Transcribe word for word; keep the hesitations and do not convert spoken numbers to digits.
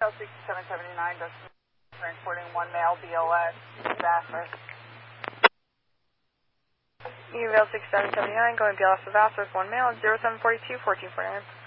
L sixty-seven seventy-nine, reporting one male B O S, Bathurst. U V L sixty-seven seventy-nine, going B L S to Bathurst, one male, zero seven four two, fourteen forty-nine.